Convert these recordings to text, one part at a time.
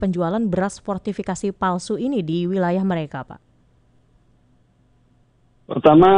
penjualan beras fortifikasi palsu ini di wilayah mereka, Pak? Pertama,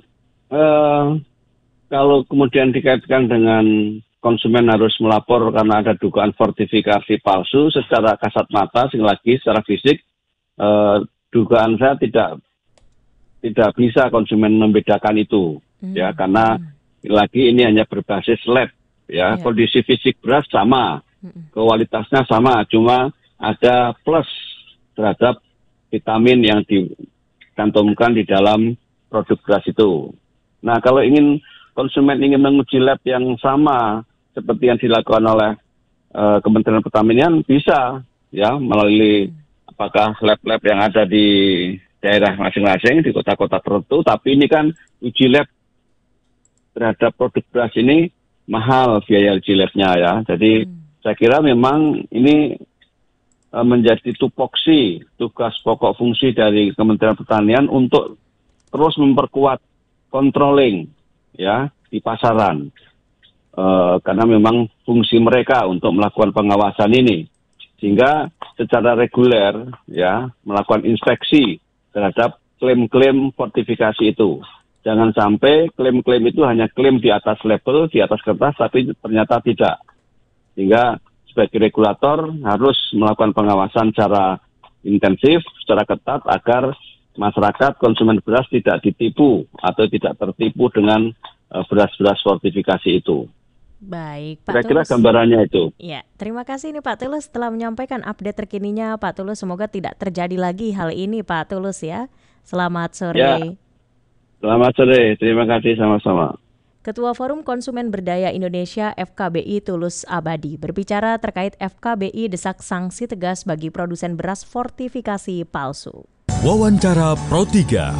kalau kemudian dikaitkan dengan konsumen harus melapor karena ada dugaan fortifikasi palsu, secara kasat mata, sekali lagi secara fisik, dugaan saya tidak bisa konsumen membedakan itu, ya, karena lagi ini hanya berbasis lab, ya. Kondisi fisik beras sama, kualitasnya sama, cuma ada plus terhadap vitamin yang dicantumkan di dalam produk beras itu. Nah, kalau konsumen ingin menguji lab yang sama seperti yang dilakukan oleh Kementerian Pertanian, bisa, ya, melalui apakah lab-lab yang ada di daerah masing-masing, di kota-kota tertentu. Tapi ini kan uji lab terhadap produk beras ini mahal biaya uji labnya, ya. Jadi saya kira memang ini menjadi tupoksi, tugas pokok fungsi dari Kementerian Pertanian untuk terus memperkuat controlling, ya, di pasaran, karena memang fungsi mereka untuk melakukan pengawasan ini, sehingga secara reguler, ya, melakukan inspeksi terhadap klaim-klaim fortifikasi itu. Jangan sampai klaim-klaim itu hanya klaim di atas label, di atas kertas, tapi ternyata tidak. Sehingga sebagai regulator harus melakukan pengawasan secara intensif, secara ketat, agar masyarakat konsumen beras tidak ditipu atau tidak tertipu dengan beras-beras fortifikasi itu. Baik, Pak Kira-kira Tulus. Gambarannya itu. Ya, terima kasih nih Pak Tulus telah menyampaikan update terkininya, Pak Tulus. Semoga tidak terjadi lagi hal ini, Pak Tulus, ya. Selamat sore. Ya, selamat sore. Terima kasih, sama-sama. Ketua Forum Konsumen Berdaya Indonesia FKBI Tulus Abadi berbicara terkait FKBI desak sanksi tegas bagi produsen beras fortifikasi palsu. Wawancara Pro 3.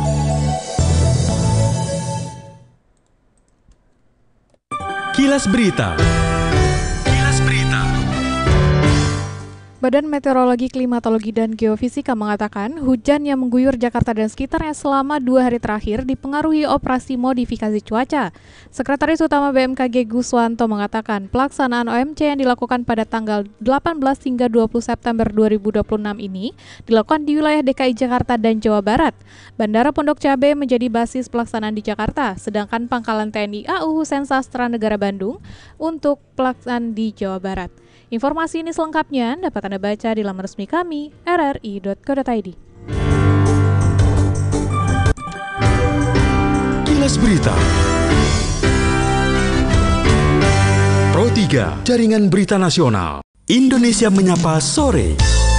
Kilas Berita. Badan Meteorologi, Klimatologi, dan Geofisika mengatakan hujan yang mengguyur Jakarta dan sekitarnya selama 2 hari terakhir dipengaruhi operasi modifikasi cuaca. Sekretaris Utama BMKG Guswanto mengatakan pelaksanaan OMC yang dilakukan pada tanggal 18 hingga 20 September 2026 ini dilakukan di wilayah DKI Jakarta dan Jawa Barat. Bandara Pondok Cabe menjadi basis pelaksanaan di Jakarta, sedangkan Pangkalan TNI AU Hussein Sastra Negara Bandung untuk pelaksanaan di Jawa Barat. Informasi ini selengkapnya dapat Anda baca di laman resmi kami, rri.co.id. Kilas Berita. Pro 3, Jaringan Berita Nasional. Indonesia Menyapa Sore.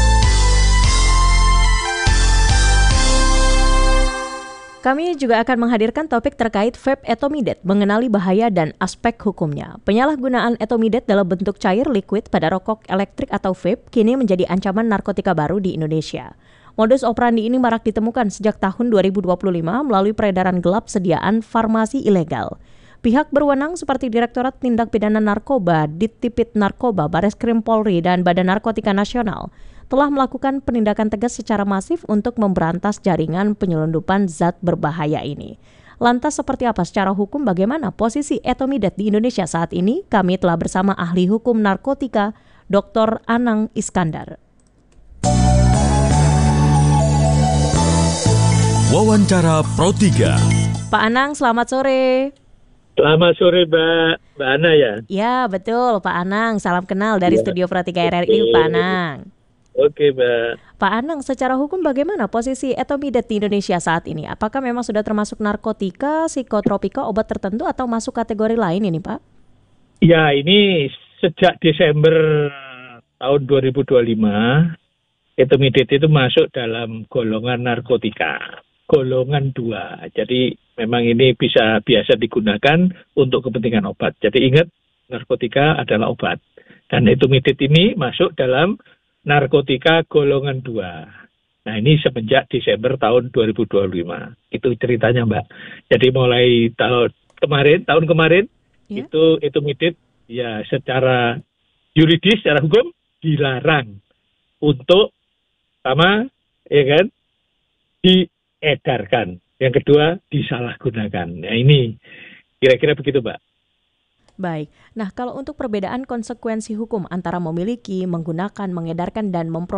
Kami juga akan menghadirkan topik terkait vape etomidet, mengenali bahaya dan aspek hukumnya. Penyalahgunaan etomidet dalam bentuk cair liquid pada rokok elektrik atau vape kini menjadi ancaman narkotika baru di Indonesia. Modus operandi ini marak ditemukan sejak tahun 2025 melalui peredaran gelap sediaan farmasi ilegal. Pihak berwenang seperti Direktorat Tindak Pidana Narkoba, Dittipid Narkoba, Bareskrim Polri, dan Badan Narkotika Nasional telah melakukan penindakan tegas secara masif untuk memberantas jaringan penyelundupan zat berbahaya ini. Lantas seperti apa secara hukum, bagaimana posisi etomidet di Indonesia saat ini? Kami telah bersama ahli hukum narkotika, Dr. Anang Iskandar. Wawancara Pro 3. Pak Anang, selamat sore. Selamat sore, Mbak Ana, ya? Ya, betul, Pak Anang. Salam kenal dari Studio Pro 3 RRI, Pak Anang. Oke, Mbak. Pak Anang, secara hukum bagaimana posisi etomidet di Indonesia saat ini? Apakah memang sudah termasuk narkotika, psikotropika, obat tertentu, atau masuk kategori lain ini, Pak? Ya, ini sejak Desember tahun 2025, etomidet itu masuk dalam golongan narkotika, golongan 2. Jadi memang ini biasa digunakan untuk kepentingan obat. Jadi ingat, narkotika adalah obat. Dan etomidet ini masuk dalam narkotika golongan 2. Nah, ini semenjak Desember tahun 2025. Itu ceritanya, Mbak. Jadi mulai tahun kemarin itu etomidet ya secara yuridis, secara hukum dilarang untuk diedarkan. Yang kedua, disalahgunakan. Nah, ini kira-kira begitu, Mbak. Baik. Nah, kalau untuk perbedaan konsekuensi hukum antara memiliki, menggunakan, mengedarkan, dan